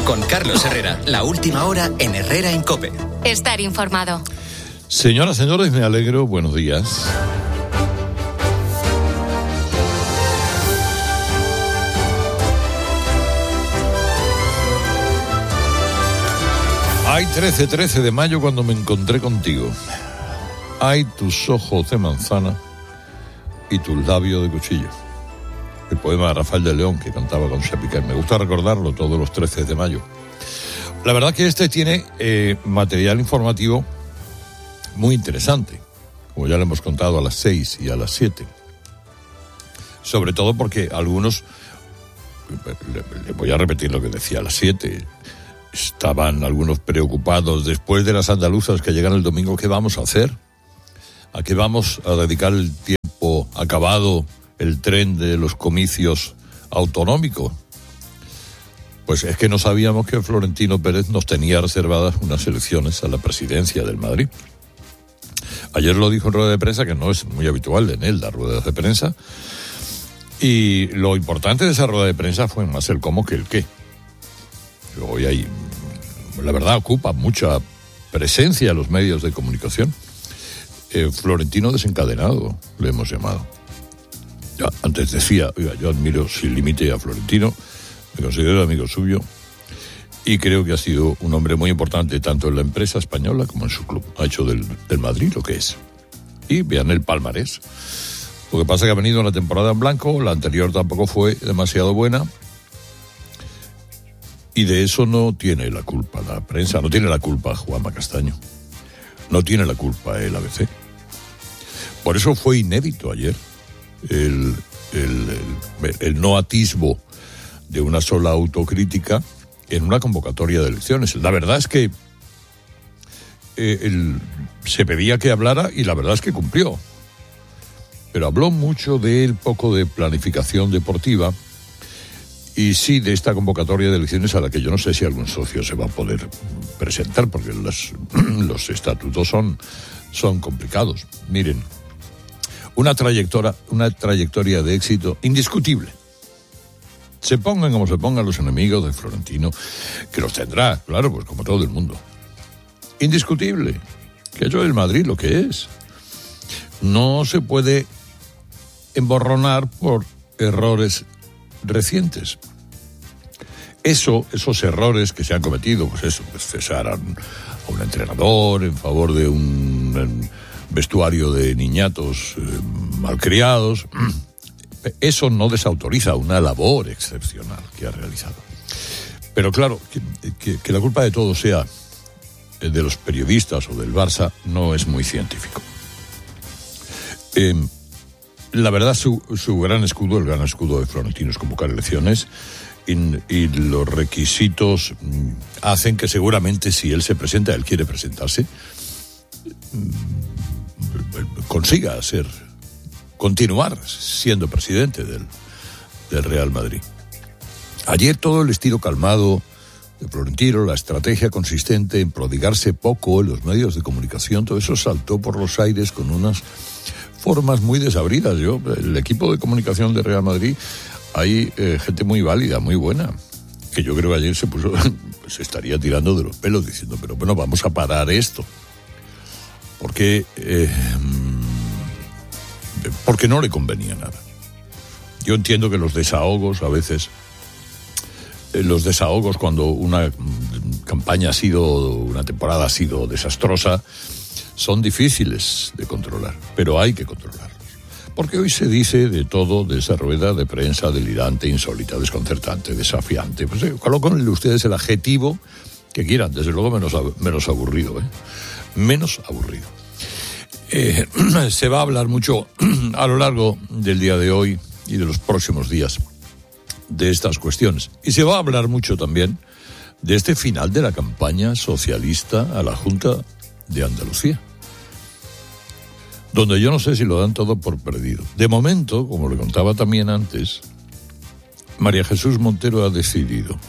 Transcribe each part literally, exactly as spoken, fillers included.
Con Carlos Herrera, la última hora en Herrera en COPE. Estar informado. Señoras, señores, me alegro. Buenos días. Hay trece, trece de mayo cuando me encontré contigo. Hay tus ojos de manzana y tus labios de cuchillo. El poema de Rafael de León que cantaba con Chapiquer. Me gusta recordarlo todos los trece de mayo. La verdad que este tiene eh, material informativo muy interesante, como ya le hemos contado a las seis y a las siete. Sobre todo porque algunos, le, le voy a repetir lo que decía a las siete, estaban algunos preocupados después de las andaluzas que llegan el domingo. ¿Qué vamos a hacer? ¿A qué vamos a dedicar el tiempo acabado el tren de los comicios autonómicos? Pues es que no sabíamos que Florentino Pérez nos tenía reservadas unas elecciones a la presidencia del Madrid. Ayer lo dijo en rueda de prensa, que no es muy habitual en él dar ruedas de prensa, y lo importante de esa rueda de prensa fue más el cómo que el qué. Hoy hay, la verdad, ocupa mucha presencia en los medios de comunicación. Eh, Florentino desencadenado, le hemos llamado. Ya, antes decía, oiga, yo admiro sin límite a Florentino, me considero amigo suyo y creo que ha sido un hombre muy importante tanto en la empresa española como en su club. Ha hecho del, del Madrid lo que es. Y vean el palmarés. Lo que pasa es que ha venido una temporada en blanco, la anterior tampoco fue demasiado buena y de eso no tiene la culpa la prensa, no tiene la culpa Juanma Castaño, no tiene la culpa el A B C. Por eso fue inédito ayer el, el, el, el no atisbo de una sola autocrítica en una convocatoria de elecciones. La verdad es que eh, el, se pedía que hablara y la verdad es que cumplió. Pero habló mucho del poco de planificación deportiva y sí de esta convocatoria de elecciones a la que yo no sé si algún socio se va a poder presentar porque los, los estatutos son, son complicados. Miren, una trayectoria, una trayectoria de éxito indiscutible. Se pongan como se pongan los enemigos de Florentino, que los tendrá, claro, pues como todo el mundo. Indiscutible, que ha hecho el Madrid lo que es. No se puede emborronar por errores recientes. Eso, esos errores que se han cometido, pues eso, pues cesar a un, a un entrenador en favor de un, un vestuario de niñatos eh, malcriados. Eso no desautoriza una labor excepcional que ha realizado. Pero claro, que, que, que la culpa de todo sea de los periodistas o del Barça no es muy científico. Eh, la verdad, su, su gran escudo, el gran escudo de Florentino es convocar elecciones y, y los requisitos mm, hacen que seguramente si él se presenta, él quiere presentarse, mm, consiga ser... continuar siendo presidente del, del Real Madrid. Ayer todo el estilo calmado de Florentino, la estrategia consistente en prodigarse poco en los medios de comunicación, todo eso saltó por los aires con unas formas muy desabridas. Yo, el equipo de comunicación del Real Madrid, hay eh, gente muy válida, muy buena, que yo creo que ayer se puso, se estaría tirando de los pelos diciendo, pero bueno, vamos a parar esto. Porque... Eh, porque no le convenía nada. Yo entiendo que los desahogos, a veces, eh, los desahogos cuando una campaña ha sido, una temporada ha sido desastrosa, son difíciles de controlar, pero hay que controlarlos. Porque hoy se dice de todo, de esa rueda de prensa delirante, insólita, desconcertante, desafiante. Pues eh, coloquen ustedes el adjetivo que quieran, desde luego menos, menos aburrido, ¿eh? Menos aburrido. Eh, se va a hablar mucho a lo largo del día de hoy y de los próximos días de estas cuestiones. Y se va a hablar mucho también de este final de la campaña socialista a la Junta de Andalucía, donde yo no sé si lo dan todo por perdido. De momento, como le contaba también antes, María Jesús Montero ha decidido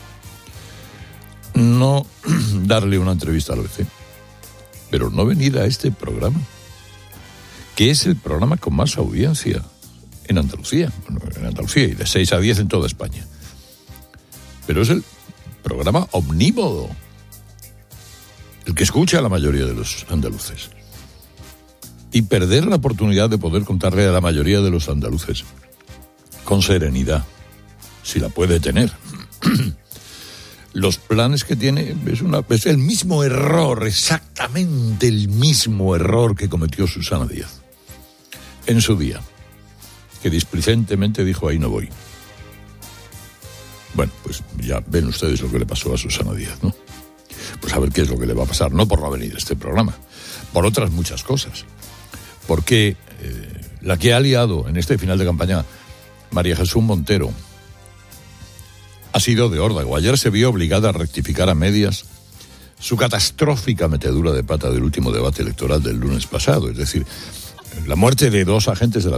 no darle una entrevista al A B C, pero no venir a este programa, que es el programa con más audiencia en Andalucía, bueno, en Andalucía y de seis a diez en toda España. Pero es el programa omnímodo, el que escucha a la mayoría de los andaluces. Y perder la oportunidad de poder contarle a la mayoría de los andaluces, con serenidad, si la puede tener, los planes que tiene, es, una, es el mismo error, exactamente el mismo error que cometió Susana Díaz en su día, que displicentemente dijo, ahí no voy. Bueno, pues ya ven ustedes lo que le pasó a Susana Díaz, ¿no? Pues a ver qué es lo que le va a pasar, no por no venir a este programa, por otras muchas cosas. Porque eh, la que ha liado en este final de campaña María Jesús Montero ha sido de órdago. Ayer se vio obligada a rectificar a medias su catastrófica metedura de pata del último debate electoral del lunes pasado, es decir, la muerte de dos agentes de la